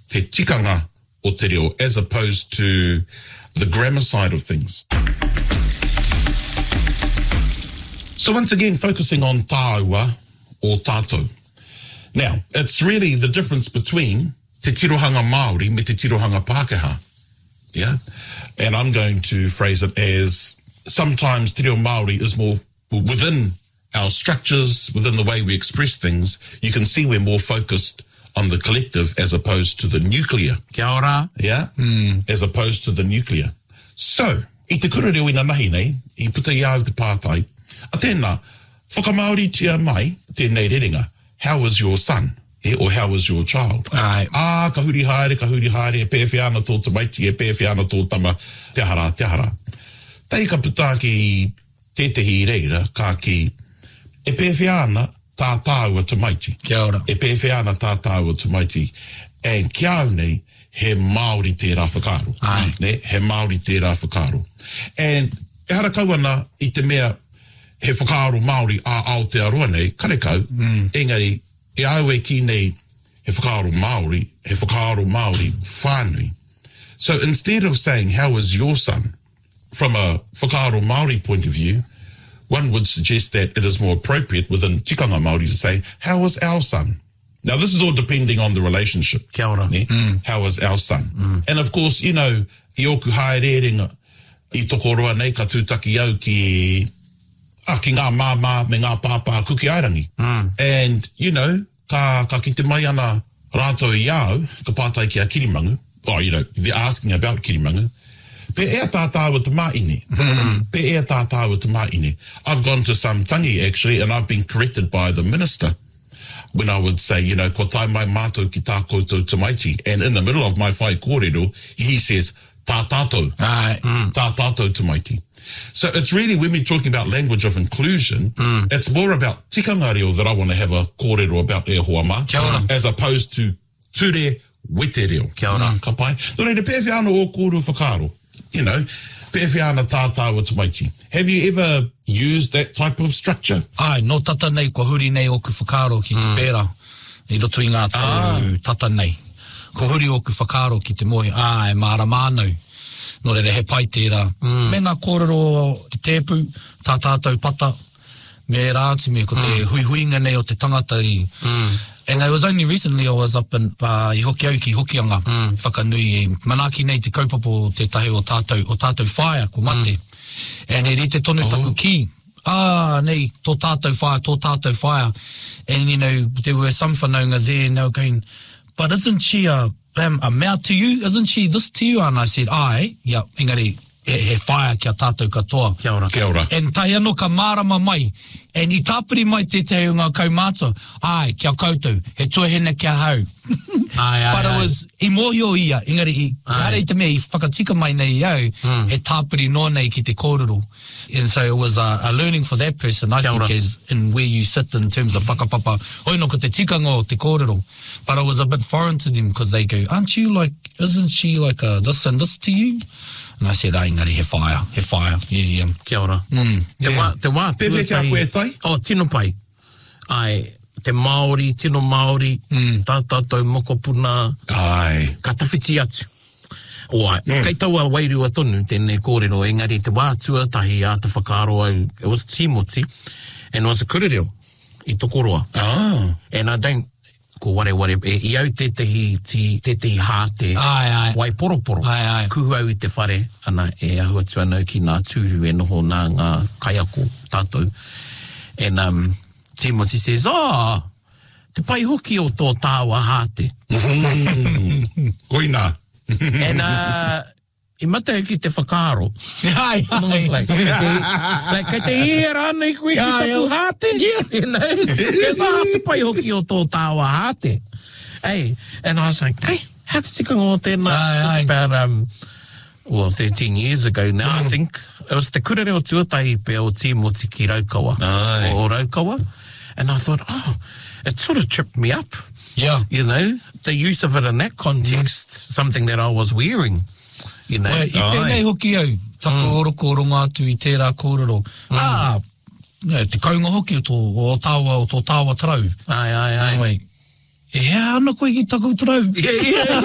te tikanga o te reo, as opposed to the grammar side of things. So once again, focusing on tāua or tātou. Now, it's really the difference between te tirohanga Māori me te tirohanga Pākehā. Yeah? And I'm going to phrase it as sometimes te reo Māori is more within our structures, within the way we express things. You can see we're more focused on the collective as opposed to the nuclear. Kia ora. Yeah? As opposed to the nuclear. So, I te kura reo ina nahi nei, I puta I au te pātai, a tēnā, whakamaori tia mai, tēnei rerenga, how was your son? Or how was your child? Ai. Ka huri haere, e pēwhi ana tō tamaiti, e pēwhi ana tō tama, te hara. Tei ka puta ki tētehi reira, ka ki, e pēwhi ana tā tāua tamaiti. Kia ora. E pēwhi ana tā tāua tamaiti. And kia au nei, he Māori tērā whakaro. Ai. Ne? He Māori tērā whakaro. And e hara kauana I te mea he whakaro Māori a Aotearoa nei, karekau, engari, e au e ki nei he whakaro Māori whānui. So instead of saying, how is your son, from a whakaro Māori point of view, one would suggest that it is more appropriate within tikanga Māori to say, how is our son? Now, this is all depending on the relationship. Kia ora. Ne? How is our son? And of course, you know, I oku haererenga, I toko roa nei ka tūtaki au ki ngā māmā me ngā pāpā kuki airangi. And, you know, ka kite mai ana rātou I au, ka pātai ki a Kirimangu. Oh, you know, they're asking about Kirimangu. Pe ea tātāua te maine. Pe ea tātāua te maine. I've gone to some tangi, actually, and I've been corrected by the minister when I would say, you know, ko tai mai mātou ki tā koutou tamaiti. And in the middle of my whai kōrero, he says, tā tātou. Tā tātou tamaiti. So it's really, when we're talking about language of inclusion, it's more about tikanga reo that I want to have a kōrero about e hoa mā, as opposed to ture wete reo. Kia ora. Ka pai. Nō reira, pēwhi ana o kōru whakaro. You know, pēwhi ana tātāua tamaiti. Have you ever used that type of structure? Ai, no tata nei, ko huri nei oku whakaro ki te pēra. I roto I ngā tau tata nei. Ko huri oku whakaro ki te mohi. Ai, māra mānau. No reira, he pai tērā. Me ngā kōrero te tēpu, tā tātou pata, me rāti me ko te huihuinga nei o te tangata I. And it was only recently I was up in I hoki au ki Hokianga, whakanui e manaki nei te kaupapa o te tahi o tātou whaia, ko mate. And e rite tonu taku ki. Nei, tō tātou whaia. And, you know, there were some whanaunga there and they were going, but isn't she a mea to you? Isn't she this to you? And I said, yeah, engari, he whaia kia tātou katoa. Kia ora. Kia ora. And tai anō ka mārama mai. And I tāpiri mai tētahi o ngā kaumātua. Kia koutou, he tuahena kia hau. But it was, I mohi o ia, engari, hara I te mea, I whakatika mai nei au, he tāpiri nō nei ki te kōrero. And so it was a learning for that person, I think, as in where you sit in terms of whakapapa. Oino ko te tikanga o te kōrero. But it was a bit foreign to them because they go, isn't she like this and this to you? And I said, engari, he whaia. Yeah. Kia ora. Te wā, Pēwhi kia koe tai? Tino pai. Ai, te Māori, tino Māori, tātou mokopuna. Ai. Ka tawhiti atu. Oai, kei taua wairua tonu, tēnei kōrero, engari te wā tuatahi a te whakaro au, it was Timoti, and it was a kurereo, I tokoroa. And I don't, ko ware, I au tētehi hāte, wai poroporo, kuhu au I te whare, ana e ahua tua nau ki ngā tūru e noho nā ngā kaiako tātou. And Timothy says, te pai hoki o tō tāua hāte. Koina. And I mata ki te whakaro. Like, kei te hera nei koe ki taku hāte. You know? Kei whahata pai hoki o tō tāua hāte. Hey, and I was like, hey, how te tikanga o tēnā? It was about, 13 years ago now, I think. It was te kurereo tuatahi pe o Timoti ki Raukawa. O Raukawa. And I thought, it sort of tripped me up. Yeah. You know, the use of it in that context, something that I was wearing, you know. I tēnei hoki au, tako oroko ronga atu I tērā kōrero. Te kaunga hoki o tō tāua tarau. Ai. E ana koe ki tako tarau. Yeah.